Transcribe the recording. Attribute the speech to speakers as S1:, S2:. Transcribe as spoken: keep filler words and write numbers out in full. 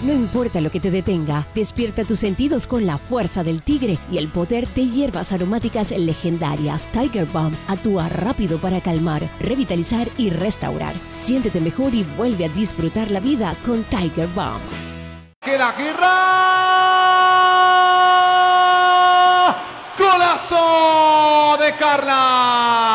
S1: No importa lo que te detenga, despierta tus sentidos con la fuerza del tigre y el poder de hierbas aromáticas legendarias. Tiger Balm actúa rápido para calmar, revitalizar y restaurar. Siéntete mejor y vuelve a disfrutar la vida con Tiger Balm.
S2: Queda Guerra. Golazo de Carla.